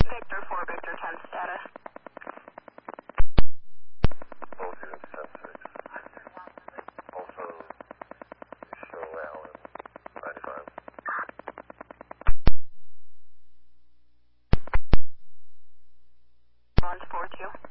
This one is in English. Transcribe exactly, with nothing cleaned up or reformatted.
Victor four, Victor ten status. Both units ten six. Also, show Allen ninety-five. Launch four two.